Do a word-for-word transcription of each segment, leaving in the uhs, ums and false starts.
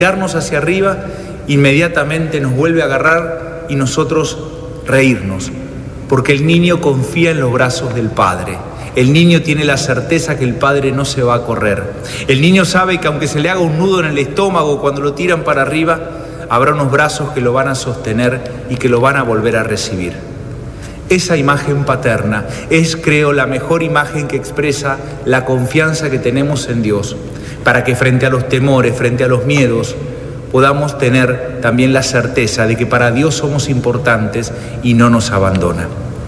mirarnos hacia arriba, inmediatamente nos vuelve a agarrar y nosotros reírnos, porque el niño confía en los brazos del Padre. El niño tiene la certeza que el Padre no se va a correr. El niño sabe que aunque se le haga un nudo en el estómago cuando lo tiran para arriba, habrá unos brazos que lo van a sostener y que lo van a volver a recibir. Esa imagen paterna es, creo, la mejor imagen que expresa la confianza que tenemos en Dios, para que frente a los temores, frente a los miedos, podamos tener también la certeza de que para Dios somos importantes y no nos abandona.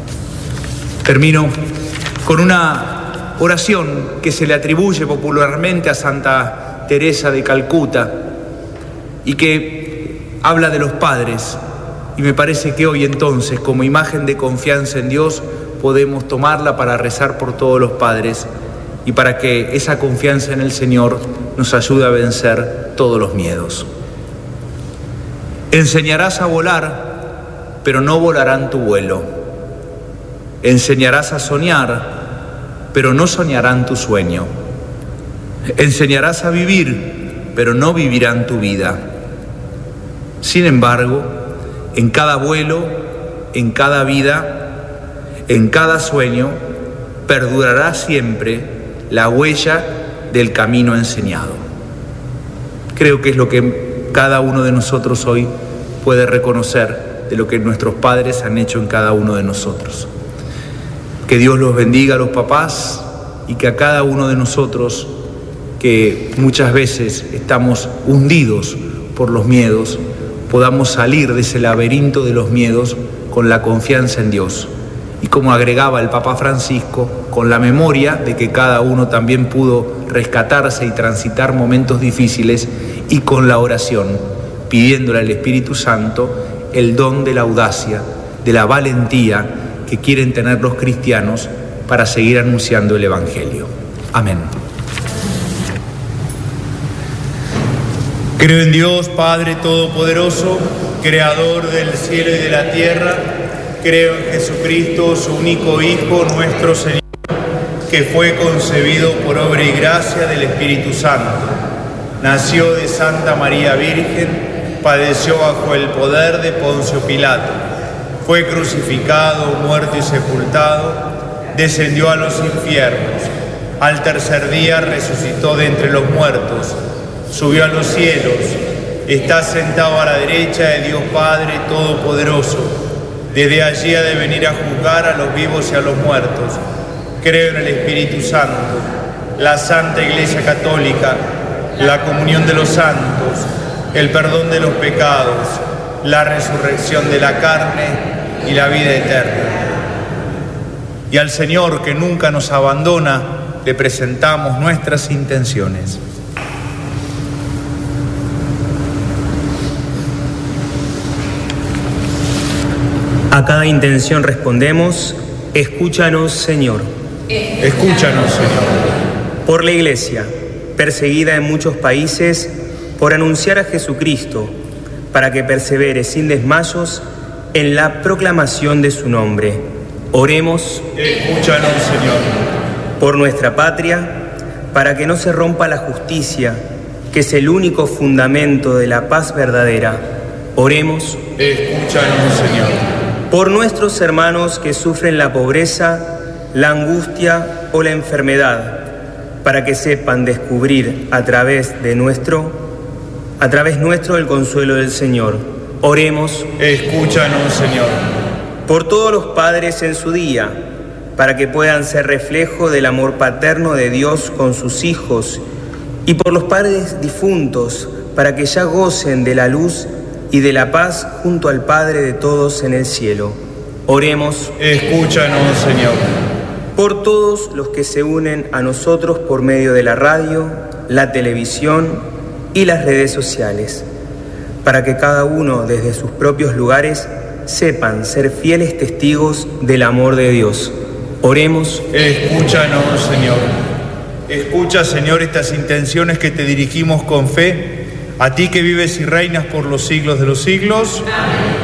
Termino con una oración que se le atribuye popularmente a Santa Teresa de Calcuta y que habla de los padres. Y me parece que hoy entonces, como imagen de confianza en Dios, podemos tomarla para rezar por todos los padres y para que esa confianza en el Señor nos ayude a vencer todos los miedos. Enseñarás a volar, pero no volarán tu vuelo. Enseñarás a soñar, pero no soñarán tu sueño. Enseñarás a vivir, pero no vivirán tu vida. Sin embargo, en cada vuelo, en cada vida, en cada sueño, perdurará siempre la huella del camino enseñado. Creo que es lo que cada uno de nosotros hoy puede reconocer de lo que nuestros padres han hecho en cada uno de nosotros. Que Dios los bendiga a los papás y que a cada uno de nosotros, que muchas veces estamos hundidos por los miedos, podamos salir de ese laberinto de los miedos con la confianza en Dios. Y como agregaba el Papa Francisco, con la memoria de que cada uno también pudo rescatarse y transitar momentos difíciles, y con la oración, pidiéndole al Espíritu Santo el don de la audacia, de la valentía que quieren tener los cristianos para seguir anunciando el Evangelio. Amén. Creo en Dios, Padre Todopoderoso, Creador del cielo y de la tierra. Creo en Jesucristo, su único Hijo, nuestro Señor, que fue concebido por obra y gracia del Espíritu Santo. Nació de Santa María Virgen, padeció bajo el poder de Poncio Pilato. Fue crucificado, muerto y sepultado, descendió a los infiernos. Al tercer día resucitó de entre los muertos, subió a los cielos, está sentado a la derecha de Dios Padre Todopoderoso. Desde allí ha de venir a juzgar a los vivos y a los muertos. Creo en el Espíritu Santo, la Santa Iglesia Católica, la comunión de los santos, el perdón de los pecados, la resurrección de la carne y la vida eterna. Y al Señor, que nunca nos abandona, le presentamos nuestras intenciones. A cada intención respondemos: escúchanos, Señor. Escúchanos, Señor. Por la Iglesia, perseguida en muchos países por anunciar a Jesucristo, para que persevere sin desmayos en la proclamación de su nombre. Oremos. Escúchanos, Señor. Por nuestra patria, para que no se rompa la justicia, que es el único fundamento de la paz verdadera. Oremos. Escúchanos, Señor. Por nuestros hermanos que sufren la pobreza, la angustia o la enfermedad, para que sepan descubrir a través de nuestro, a través nuestro el consuelo del Señor. Oremos. Escúchanos, Señor. Por todos los padres en su día, para que puedan ser reflejo del amor paterno de Dios con sus hijos, y por los padres difuntos, para que ya gocen de la luz y de la paz junto al Padre de todos en el cielo. Oremos. Escúchanos, Señor. Por todos los que se unen a nosotros por medio de la radio, la televisión y las redes sociales, para que cada uno desde sus propios lugares sepan ser fieles testigos del amor de Dios. Oremos. Escúchanos, Señor. Escucha, Señor, estas intenciones que te dirigimos con fe, a ti que vives y reinas por los siglos de los siglos. Amén.